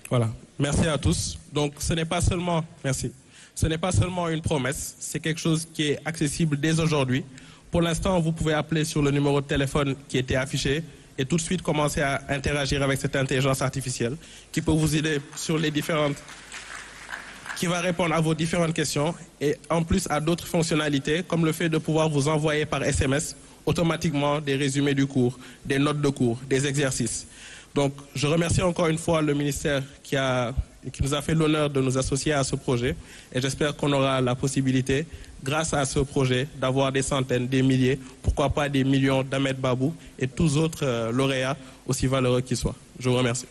Voilà. Merci à tous. Donc, ce n'est pas seulement une promesse, c'est quelque chose qui est accessible dès aujourd'hui. Pour l'instant, vous pouvez appeler sur le numéro de téléphone qui était affiché et tout de suite commencer à interagir avec cette intelligence artificielle qui peut vous aider sur les différentes... qui va répondre à vos différentes questions et en plus à d'autres fonctionnalités comme le fait de pouvoir vous envoyer par SMS automatiquement des résumés du cours, des notes de cours, des exercices. Donc, je remercie encore une fois le ministère qui nous a fait l'honneur de nous associer à ce projet et j'espère qu'on aura la possibilité, grâce à ce projet, d'avoir des centaines, des milliers, pourquoi pas des millions d'Ahmed Babou et tous autres lauréats aussi valeureux qu'ils soient. Je vous remercie.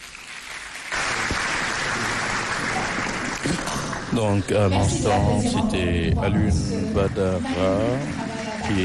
Donc, à l'instant, c'était Alun Badara qui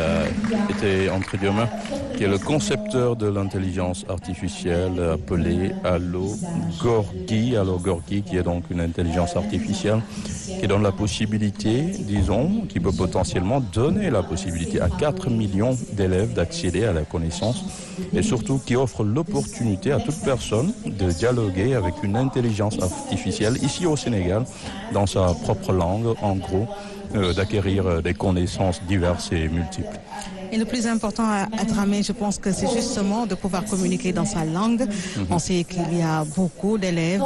était entre deux mains, qui est le concepteur de l'intelligence artificielle appelée AlloGorgi. AlloGorgi, qui est donc une intelligence artificielle qui donne la possibilité, disons, qui peut potentiellement donner la possibilité à 4 millions d'élèves d'accéder à la connaissance et surtout qui offre l'opportunité à toute personne de dialoguer avec une intelligence artificielle ici au Sénégal dans sa propre langue, en gros, d'acquérir des connaissances diverses et multiples. Et le plus important à Dramé, je pense que c'est justement de pouvoir communiquer dans sa langue. On sait qu'il y a beaucoup d'élèves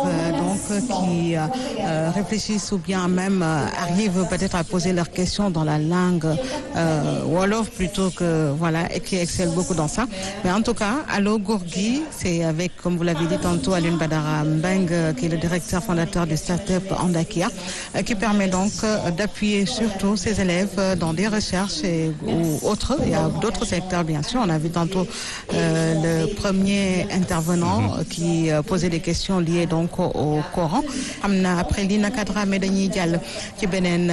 qui réfléchissent ou bien même arrivent peut-être à poser leurs questions dans la langue Wolof plutôt que et qui excellent beaucoup dans ça. Mais en tout cas, AlloGorgi, c'est avec, comme vous l'avez dit tantôt, Alun Badara Mbeng, qui est le directeur fondateur du start-up Andakia, qui permet donc d'appuyer surtout ces élèves dans des recherches ou autres. Il y a d'autres secteurs, bien sûr. On a vu tantôt le premier intervenant qui posait des questions liées donc au Coran. Après Lina Dramé dañuy jàll ci beneen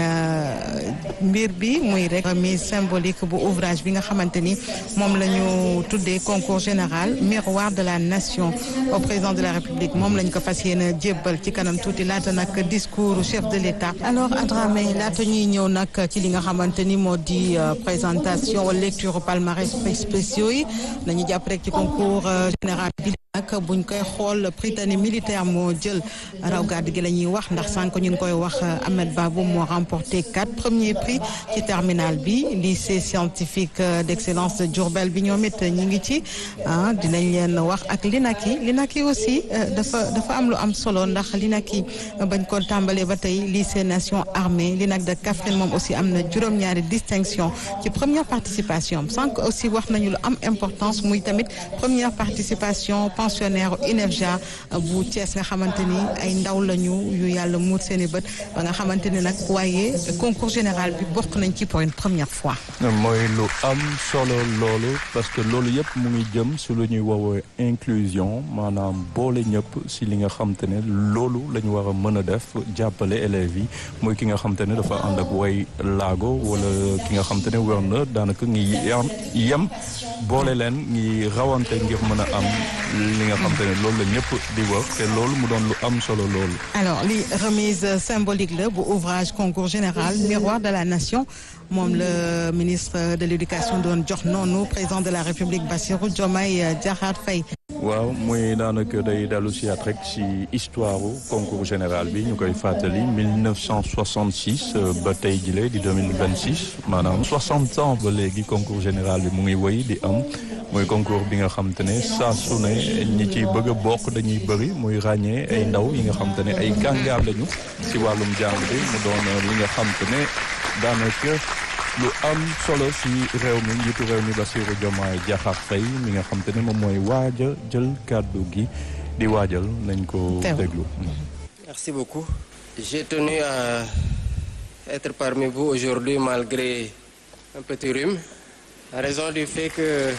mbir bi muy rek remise symbolique bu ouvrage bi nga xamanteni moom la ñu tuddee concours général miroir de la nation au président de la République moom lañ ko fas yéene jébbal ci kanam tuuti laata nag discours chef de l'État. Alors Dramé laata ñuy ñëw nag ci li nga xamanteni moo di présentation wala lecture palmarès spéciaux yi nañu jàpp rek ci concours général bi nag buñ koy xool Prytanée militaire moo jël raw gàddu gi la ñuy wax ndax sànq ñu ngi koy wax Ahmed Babou moo remporté 4 premiers prix ci terminal bi lycée scientifique d'excellence de Diourbel bi ñoom it ñi ngi ci dinañ leen wax ak Linaki aussi dafa am lu am solo ndax Linaki bañ ko tàmbalee ba tey lycée nation armée Linac de Kaffrine moom aussi am na juróom-ñaari distinction ci première participation sànq aussi wax nañu lu am importance muy tamit première participation pensionnaire INEFJA bu Thiès nga xamanteni ay ndaw lañu yu yàlla muur seeni bët ba nga xamanteni nag waaye concours général bi bokk nañ ci pour une première fois. mooy lu am solo loolu parce que loolu yëpp mu ngi jëm si lu ñuy woowee inclusion maanaam boole ñëpp si li nga xamante ne loolu la ñu war a mën a def jàppale élèves yi muy ki nga xamante ne dafa ànd ak way laago wala ki nga xamante ne wër na daanaka ngi yem boole leen ngi rawante ngir mën a am li nga xamante ne loolu la ñëpp di wax te loolu mu doon lu am solo loolu. Alors li remise symbolique la bu ouvrage concours général miroir de la nation moom le ministre de l'éducation doon jox noonu président de la République Bassirou Diomaye Diakhar Faye. waaw muy daanaka day dellu si at rek si histoire concours général bi ñu koy fàttali 1966 ba tey jile di 2026 maanaam 60 ans ba léegi concours général bi mu ngi wéy di am muy concours bi nga xam te ne saa su ne ñi ci bëgg a bokk dañuy bëri muy ràññee ay ndaw yi nga xam te ne ay kàngaar lañu si wàllum jàng bi mu doon li nga xam te ne daanaka lu am solo si réew mi njiitu réew mi Bassirou Diomaye Diakhar Faye mi nga xam te ne moom mooy waaj a jël kàddu gi di waajal nañ ko déglu. Merci beaucoup. J'ai tenu à être parmi vous aujourd'hui malgré un petit rhume, à raison du fait que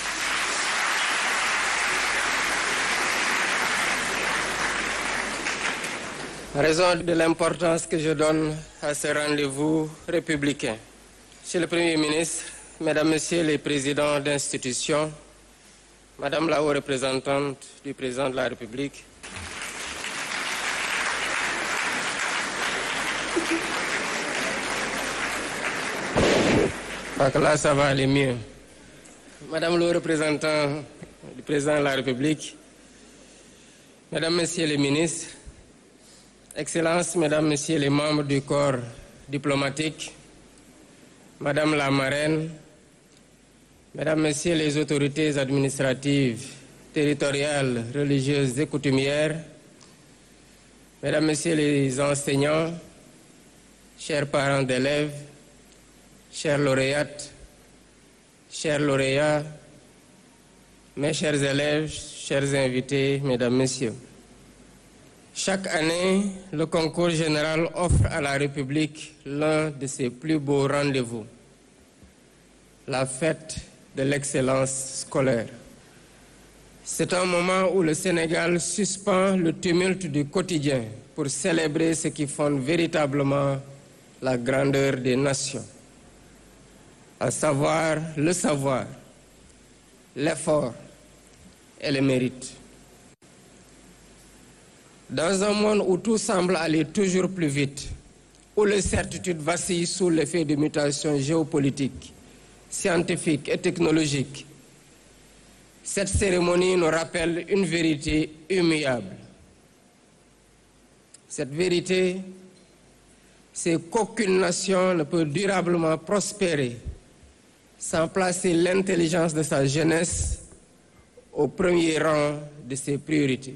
à raison de l'importance que je donne à ce rendez-vous républicain. Monsieur le Premier ministre, Mesdames, Messieurs les présidents d'institutions, Madame la haute représentante du président de la République, parce que là ça va aller mieux. Madame le représentant du président de la République, Mesdames, Messieurs les ministres, Excellences, Mesdames, Messieurs les membres du corps diplomatique, Madame la marraine, Mesdames, Messieurs les autorités administratives, territoriales, religieuses et coutumières, Mesdames, Messieurs les enseignants, chers parents d'élèves, chères lauréates, chers lauréats, mes chers élèves, chers invités, Mesdames, Messieurs. Chaque année, le concours général offre à la République l'un de ses plus beaux rendez-vous, la fête de l'excellence scolaire. C'est un moment où le Sénégal suspend le tumulte du quotidien pour célébrer ce qui fonde véritablement la grandeur des nations, à savoir, l'effort et le mérite. Dans un monde où tout semble aller toujours plus vite, où les certitudes vacillent sous l'effet de mutations géopolitiques, scientifiques et technologiques, cette cérémonie nous rappelle une vérité immuable. Cette vérité, c'est qu'aucune nation ne peut durablement prospérer sans placer l'intelligence de sa jeunesse au premier rang de ses priorités.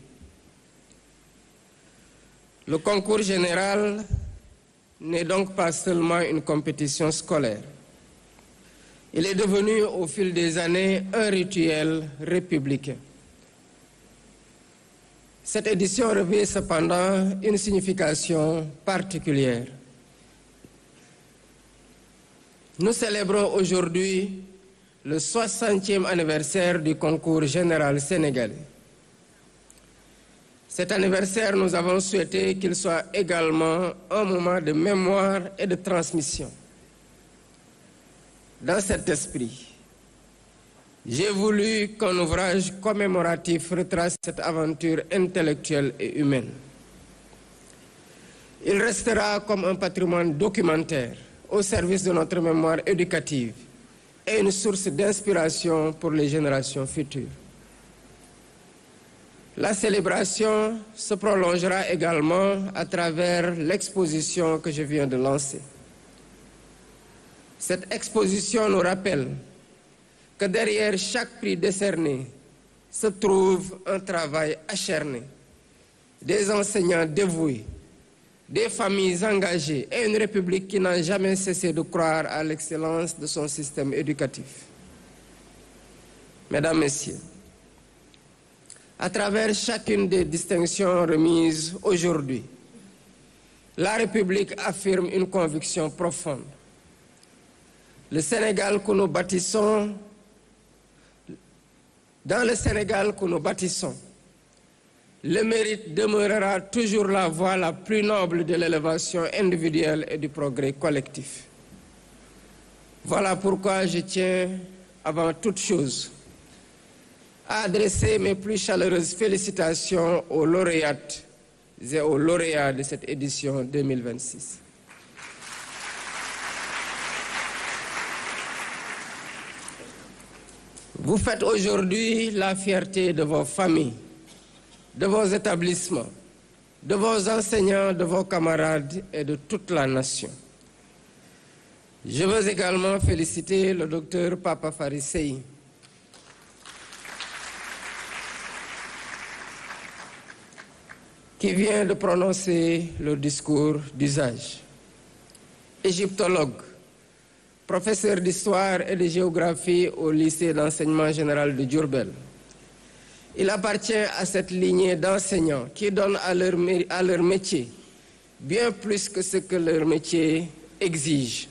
Le concours général n'est donc pas seulement une compétition scolaire. Il est devenu au fil des années un rituel républicain. Cette édition revêt cependant une signification particulière. Nous célébrons aujourd'hui le 60e anniversaire du concours général sénégalais. Cet anniversaire, nous avons souhaité qu'il soit également un moment de mémoire et de transmission. Dans cet esprit, j'ai voulu qu'un ouvrage commémoratif retrace cette aventure intellectuelle et humaine. Il restera comme un patrimoine documentaire au service de notre mémoire éducative et une source d'inspiration pour les générations futures. La célébration se prolongera également à travers l'exposition que je viens de lancer. Cette exposition nous rappelle que derrière chaque prix décerné se trouve un travail acharné, des enseignants dévoués, des familles engagées et une République qui n'a jamais cessé de croire à l'excellence de son système éducatif. Mesdames, Messieurs, à travers chacune des distinctions remises aujourd'hui, la République affirme une conviction profonde. Le Sénégal que nous bâtissons, dans le Sénégal que nous bâtissons, le mérite demeurera toujours la voie la plus noble de l'élévation individuelle et du progrès collectif. Voilà pourquoi je tiens, avant toute chose, à adresser mes plus chaleureuses félicitations aux lauréates et aux lauréats de cette édition 2026. Vous faites aujourd'hui la fierté de vos familles, de vos établissements, de vos enseignants, de vos camarades et de toute la nation. Je veux également féliciter le docteur Papa Farisei, qui vient de prononcer le discours d'usage. Égyptologue, professeur d'histoire et de géographie au lycée d'enseignement général de Diourbel. Il appartient à cette lignée d'enseignants qui donnent à leur métier bien plus que ce que leur métier exige.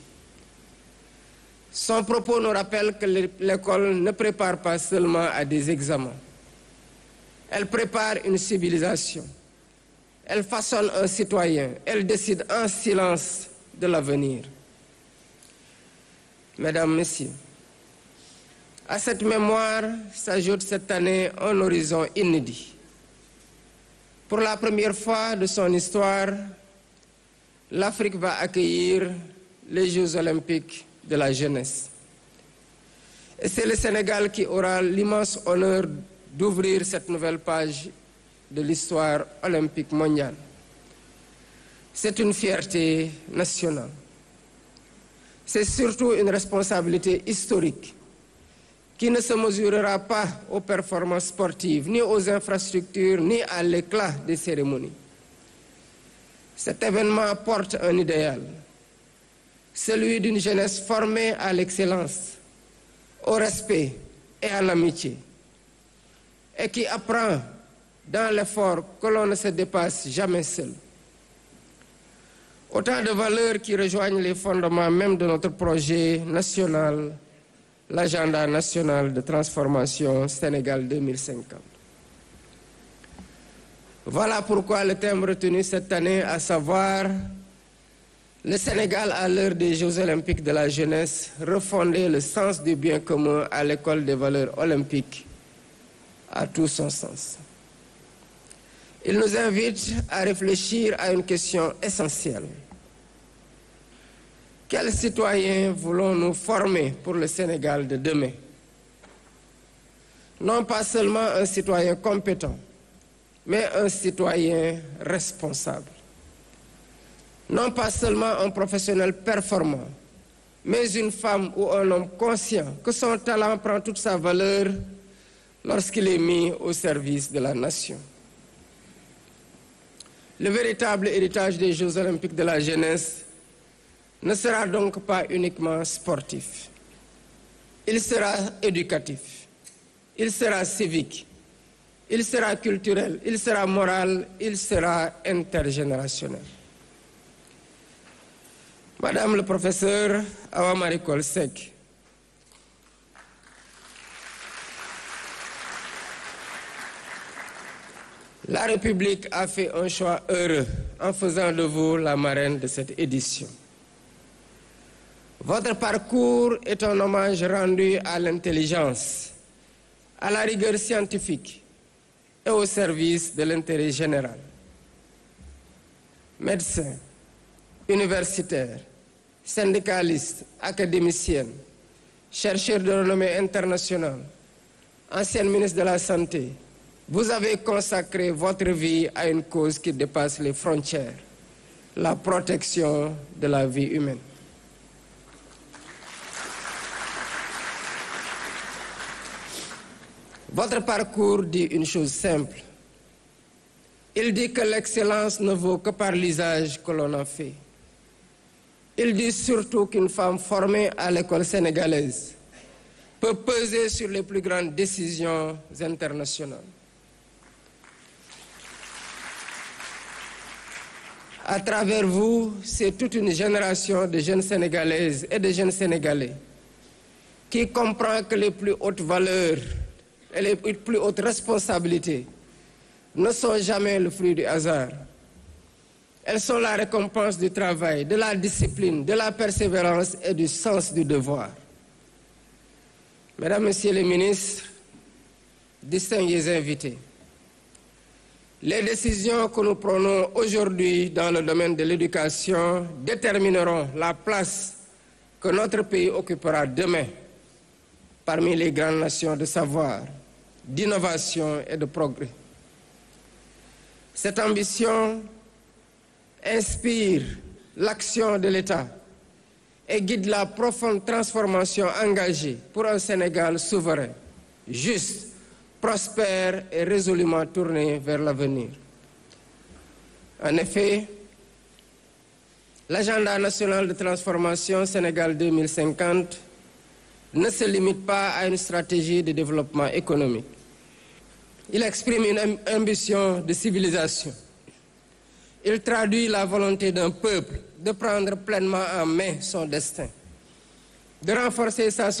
Son propos nous rappelle que l'école ne prépare pas seulement à des examens. Elle prépare une civilisation. Elle façonne un citoyen. Elle décide en silence de l'avenir. Mesdames, Messieurs, à cette mémoire s'ajoute cette année un horizon inédit. Pour la première fois de son histoire, l'Afrique va accueillir les Jeux olympiques de la jeunesse. Et c'est le Sénégal qui aura l'immense honneur d'ouvrir cette nouvelle page de l'histoire olympique mondiale. C'est une fierté nationale. C'est surtout une responsabilité historique qui ne se mesurera pas aux performances sportives, ni aux infrastructures, ni à l'éclat des cérémonies. Cet événement porte un idéal, celui d'une jeunesse formée à l'excellence, au respect et à l'amitié, et qui apprend dans l'effort que l'on ne se dépasse jamais seul. Autant de valeurs qui rejoignent les fondements même de notre projet national, l'agenda national de transformation Sénégal 2050. Voilà pourquoi le thème retenu cette année, à savoir le Sénégal à l'heure des Jeux olympiques de la jeunesse, refonder le sens du bien commun à l'école des valeurs olympiques, a tout son sens. Il nous invite à réfléchir à une question essentielle. Quels citoyens voulons-nous former pour le Sénégal de demain? Non pas seulement un citoyen compétent, mais un citoyen responsable. Non pas seulement un professionnel performant, mais une femme ou un homme conscient que son talent prend toute sa valeur lorsqu'il est mis au service de la nation. Le véritable héritage des Jeux olympiques de la jeunesse ne sera donc pas uniquement sportif. Il sera éducatif, il sera civique, il sera culturel, il sera moral, il sera intergénérationnel. Madame le professeur Awa Marie Coll Seck, la République a fait un choix heureux en faisant de vous la marraine de cette édition. Votre parcours est un hommage rendu à l'intelligence, à la rigueur scientifique et au service de l'intérêt général. Médecins, universitaires, syndicalistes, académiciennes, chercheurs de renommée internationale, ancienne ministre de la Santé, vous avez consacré votre vie à une cause qui dépasse les frontières, la protection de la vie humaine. Votre parcours dit une chose simple. Il dit que l'excellence ne vaut que par l'usage que l'on en fait. Il dit surtout qu'une femme formée à l'école sénégalaise peut peser sur les plus grandes décisions internationales. À travers vous, c'est toute une génération de jeunes Sénégalaises et de jeunes Sénégalais qui comprend que les plus hautes valeurs et les plus hautes responsabilités ne sont jamais le fruit du hasard. Elles sont la récompense du travail, de la discipline, de la persévérance et du sens du devoir. Mesdames, Messieurs les ministres, distingués invités, les décisions que nous prenons aujourd'hui dans le domaine de l'éducation détermineront la place que notre pays occupera demain parmi les grandes nations de savoir, d'innovation et de progrès. Cette ambition inspire l'action de l'État et guide la profonde transformation engagée pour un Sénégal souverain, juste, prospère et résolument tourné vers l'avenir. En effet, l'agenda national de transformation Sénégal 2050 ne se limite pas à une stratégie de développement économique. Il exprime une ambition de civilisation. Il traduit la volonté d'un peuple de prendre pleinement en main son destin, de renforcer sa